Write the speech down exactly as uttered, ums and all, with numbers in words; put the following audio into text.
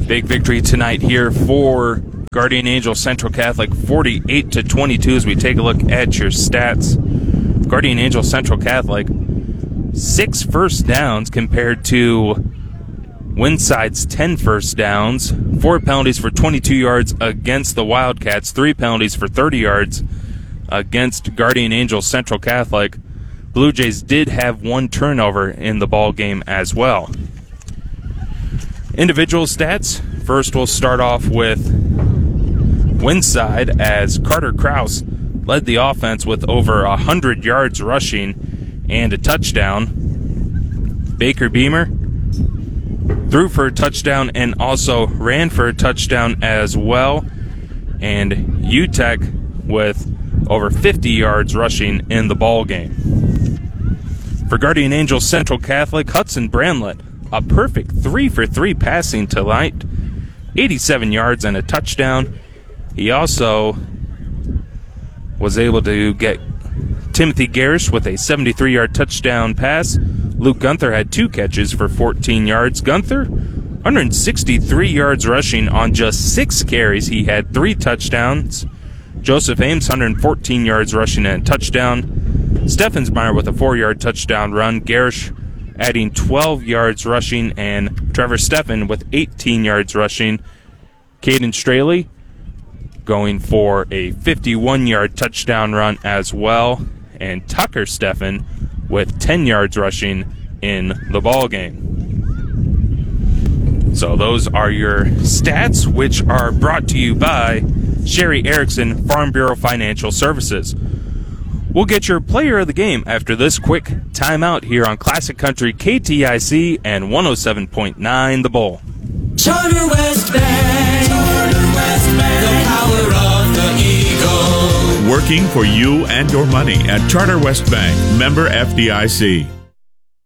Big victory tonight here for Guardian Angel Central Catholic, forty-eight to twenty-two. As we take a look at your stats, Guardian Angel Central Catholic, six first downs compared to Windside's ten first downs, four penalties for twenty-two yards against the Wildcats, three penalties for thirty yards against Guardian Angel Central Catholic. Blue Jays did have one turnover in the ball game as well. Individual stats, first we'll start off with Windside as Carter Krause led the offense with over one hundred yards rushing and a touchdown. Baker Beamer threw for a touchdown and also ran for a touchdown as well. And U T E C with over fifty yards rushing in the ball game. For Guardian Angel Central Catholic, Hudson Bramlett, a perfect three for three passing tonight, eighty-seven yards and a touchdown. He also was able to get Timothy Garish with a seventy-three-yard touchdown pass. Luke Gunther had two catches for fourteen yards. Gunther, one hundred sixty-three yards rushing on just six carries. He had three touchdowns. Joseph Ames, one hundred fourteen yards rushing and a touchdown. Steffensmeyer with a four-yard touchdown run. Garish adding twelve yards rushing, and Trevor Steffen with eighteen yards rushing. Caden Straley going for a fifty-one-yard touchdown run as well, and Tucker Steffen with ten yards rushing in the ball game. So those are your stats, which are brought to you by Sherry Erickson Farm Bureau Financial Services. We'll get your player of the game after this quick timeout here on Classic Country K T I C and one oh seven point nine The Bull. Charter West Bank, Charter West Bank, the power of the Eagle. Working for you and your money at Charter West Bank, member F D I C.